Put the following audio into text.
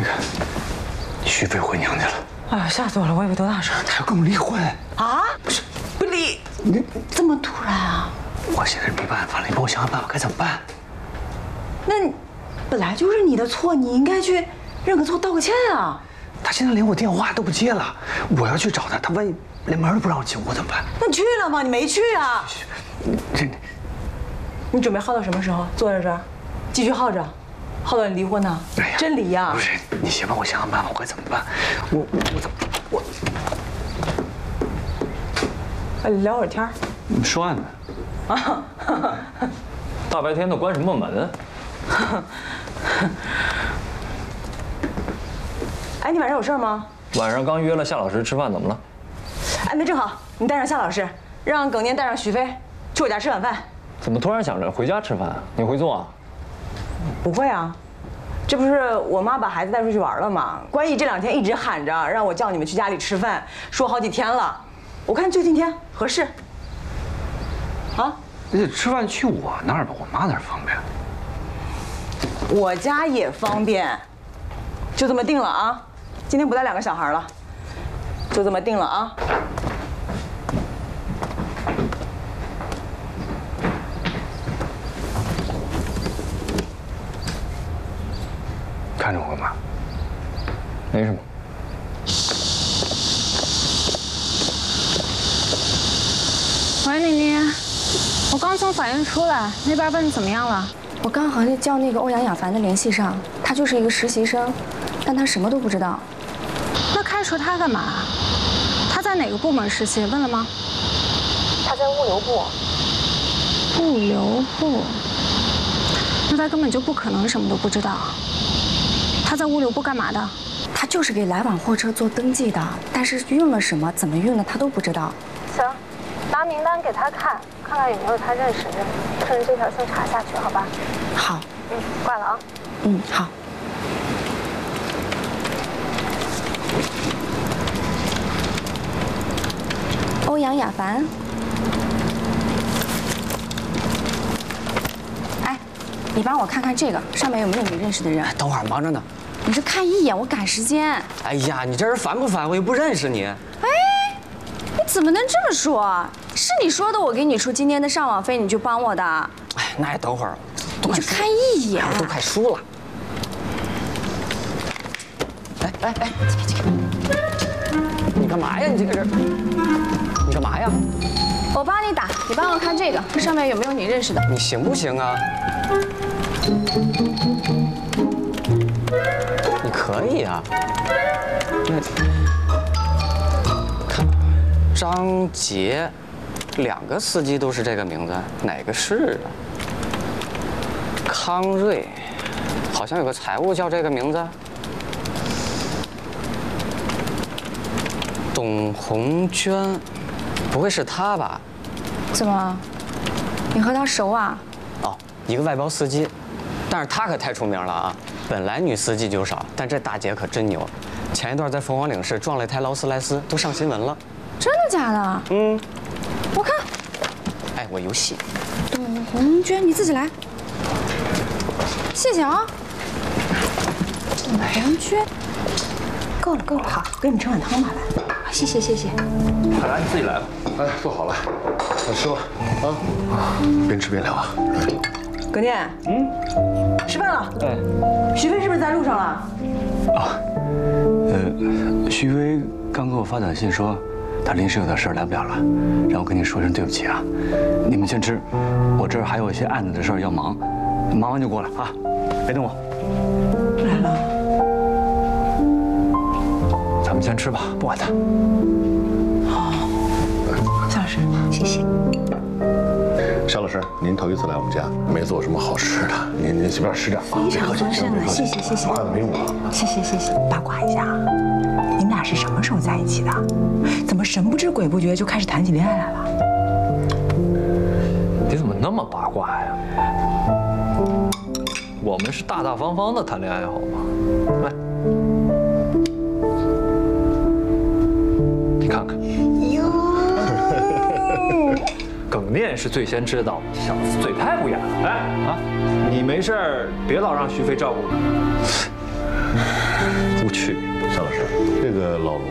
那个，徐飞回娘家了。 哎呀，吓死我了！我以为多大事他要跟我离婚啊？不离，你这么突然啊？ 我现在是没办法了，你帮我想想办法，该怎么办？ 那本来就是你的错，你应该去认个错、道个歉啊。 他现在连我电话都不接了，我要去找他，他万一连门都不让我进，我怎么办？ 那你去了吗？你没去啊？ 这， 你准备耗到什么时候？坐在这儿，继续耗着，耗到你离婚呢？哎呀，真离呀？ 不是，你先帮我想想办法，我该怎么办？我怎么我？ 哎，聊会儿天儿。 说案呢？ 啊，大白天的关什么门？ 哎，你晚上有事吗？ 晚上刚约了夏老师吃饭，怎么了？ 哎，那正好，你带上夏老师，让耿念带上许飞去我家吃晚饭。 怎么突然想着回家吃饭？你会做啊？ 不会啊，这不是我妈把孩子带出去玩了吗？关毅这2天一直喊着让我叫你们去家里吃饭，说好几天了。我看就今天合适。啊？ 那吃饭去我那儿吧，我妈那儿方便。 我家也方便，就这么定了啊！今天不带2个小孩了，就这么定了啊！ 看着我干嘛？ 没什么。 喂，妮妮，我刚从法院出来，那边问怎么样了？我刚好叫那个欧阳雅凡的联系上，他就是一个实习生，但他什么都不知道。那开除他干嘛？他在哪个部门实习？问了吗？他在物流部。物流部？那他根本就不可能什么都不知道。他在物流部干嘛的？他就是给来往货车做登记的，但是运了什么、怎么运的他都不知道。 行，拿名单给他看，看看有没有他认识的人，顺着这条线查下去，好吧？ 好。 挂了啊。 好。欧阳雅凡。哎，你帮我看看这个上面有没有你认识的人？ 等会儿忙着呢。 你这看一眼，我赶时间。 哎呀，你这人烦不烦？我又不认识你。 哎，你怎么能这么说？是你说的，我给你出今天的上网费，你就帮我的。 哎，那也等会儿。 你就看一眼。 我都快输了。哎，你干嘛呀？你这个人，你干嘛呀？ 我帮你打，你帮我看这个上面有没有你认识的？ 你行不行啊？你可以啊。那看张杰，2个司机都是这个名字，哪个是啊？康瑞，好像有个财务叫这个名字。董红娟，不会是他吧？ 怎么？你和他熟啊？ 哦，一个外包司机，但是他可太出名了啊！本来女司机就少，但这大姐可真牛。前一段在凤凰岭市撞了一台劳斯莱斯，都上新闻了。 真的假的？我看。 哎，我有戏。 董红娟，你自己来。谢谢啊。董红娟，够了够了，好，给你们盛碗汤吧，来。谢谢谢谢。 海兰，你自己来吧。 哎，做好了，快吃吧。啊，边吃边聊啊。 葛念，吃饭了。 哎， 徐飞是不是在路上了？ 徐飞刚给我发短信说，他临时有点事儿来不了了，让我跟你说声对不起啊。你们先吃，我这儿还有一些案子的事儿要忙，忙完就过来啊，别等我。 来了。 咱们先吃吧，不管他。 好，夏老师，谢谢。 夏老师，您头一次来我们家，没做什么好吃的，您随便吃点啊。 非常丰盛的，谢谢谢谢。 没我。 谢谢谢谢。八卦一下，你们俩是什么时候在一起的？怎么神不知鬼不觉就开始谈起恋爱来了？ 你怎么那么八卦呀？我们是大大方方的谈恋爱，好吗？来。看看，耿念是最先知道，小子嘴太不严了。哎啊，你没事别老让徐飞照顾你。 这个老罗